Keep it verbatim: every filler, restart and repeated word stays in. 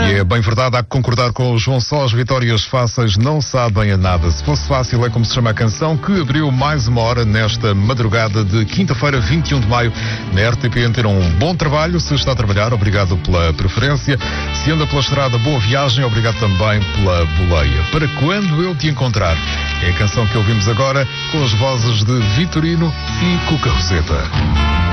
E é bem verdade, há que concordar com o João Só, as vitórias fáceis não sabem a nada. Se fosse fácil é como se chama a canção que abriu mais uma hora nesta madrugada de quinta-feira, vinte e um de maio, na R T P Antena. Um bom trabalho, se está a trabalhar, obrigado pela preferência. Se anda pela estrada, boa viagem, obrigado também pela boleia. Para quando eu te encontrar, é a canção que ouvimos agora com as vozes de Vitorino e Cuca Roseta.